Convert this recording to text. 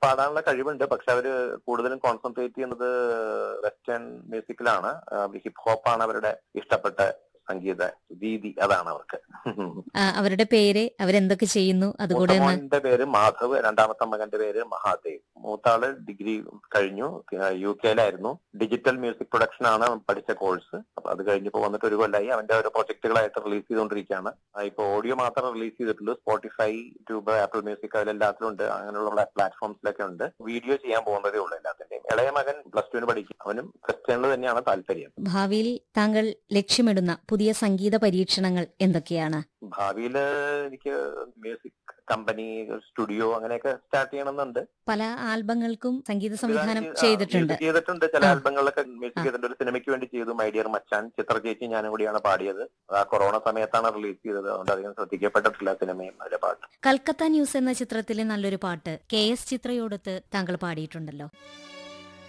പാടാനുള്ള കഴിവുണ്ട്. പക്ഷെ അവര് കൂടുതലും കോൺസെൻട്രേറ്റ് ചെയ്യുന്നത് വെസ്റ്റേൺ മ്യൂസിക്കിലാണ്. ഹിപ് ഹോപ്പാണ് അവരുടെ ഇഷ്ടപ്പെട്ട സംഗീത രീതി, അതാണ് അവർക്ക്. അവരുടെ പേര്, അവരെന്തൊക്കെ ചെയ്യുന്നു, അതുകൂടെ ഒന്ന്. മൂത്തമോന്റെ പേര് മാധവ്, രണ്ടാമത്തെ മകന്റെ പേര് മഹാദേവ്. മൂത്താള് ഡിഗ്രി കഴിഞ്ഞു, UK-ലായിരുന്നു. ഡിജിറ്റൽ മ്യൂസിക് പ്രൊഡക്ഷൻ ആണ് പഠിച്ച കോഴ്സ്. അപ്പൊ അത് കഴിഞ്ഞപ്പോ വന്നിട്ട് ഒരു കൊല്ലായി. അവന്റെ ഓരോ പ്രൊജക്ടുകളായിട്ട് റിലീസ് ചെയ്തുകൊണ്ടിരിക്കുകയാണ്. ഇപ്പൊ ഓഡിയോ മാത്രം റിലീസ് ചെയ്തിട്ടുള്ളൂ. സ്പോട്ടിഫൈ, ട്യൂബ്, ആപ്പിൾ മ്യൂസിക്, അതിലെല്ലാത്തിലും ഉണ്ട്. അങ്ങനെയുള്ള പ്ലാറ്റ്ഫോംസിലൊക്കെ ഉണ്ട്. വീഡിയോ ചെയ്യാൻ പോകുന്നതേ ഉള്ളൂ എല്ലാത്തിന്റെയും. ഇളയ മകൻ +2 പഠിക്കും. അവനും വെസ്റ്റേണിൽ തന്നെയാണ് താല്പര്യം. ഭാവിയിൽ താങ്കൾ ലക്ഷ്യമിടുന്ന പുതിയ സംഗീത പരീക്ഷണങ്ങൾ എന്തൊക്കെയാണ്? ഭാവിയില് എനിക്ക് മ്യൂസിക് കമ്പനി, സ്റ്റുഡിയോ അങ്ങനെയൊക്കെ സ്റ്റാർട്ട് ചെയ്യണമെന്നുണ്ട്. പല ആൽബങ്ങൾക്കും സംഗീത സംവിധാനം ചെയ്തിട്ടുണ്ട്. ചില ആൽബങ്ങളിലൊക്കെ മ്യൂസിക് ചെയ്തിട്ടുണ്ട്. ഒരു സിനിമയ്ക്ക് വേണ്ടി ചെയ്തു, മൈ ഡിയർ മച്ചാൻ. ചിത്ര ചേച്ചി ഞാനും കൂടിയാണ് പാടിയത്. ആ കൊറോണ സമയത്താണ് റിലീസ് ചെയ്തത്. അതുകൊണ്ട് അധികം ശ്രദ്ധിക്കപ്പെട്ടിട്ടില്ല സിനിമയും അതിലെ പാട്ട്. കൽക്കത്ത ന്യൂസ് എന്ന ചിത്രത്തിലെ നല്ലൊരു പാട്ട് KS ചിത്രയോടൊത്ത് താങ്കൾ പാടിയിട്ടുണ്ടല്ലോ.